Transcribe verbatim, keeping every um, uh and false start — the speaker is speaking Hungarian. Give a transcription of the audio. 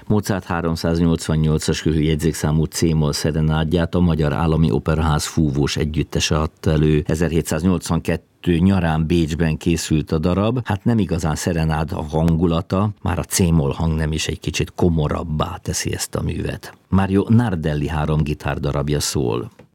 Mozart háromszáznyolcvannyolcas jegyzékszámú C-moll szerenádját a Magyar Állami Operaház fúvós együttese adta elő. ezerhétszáznyolcvankettő nyarán Bécsben készült a darab, hát nem igazán szerenád a hangulata, már a C-moll hangnem is egy kicsit komorabbá teszi ezt a művet. Mario Nardelli három gitár darabja szól.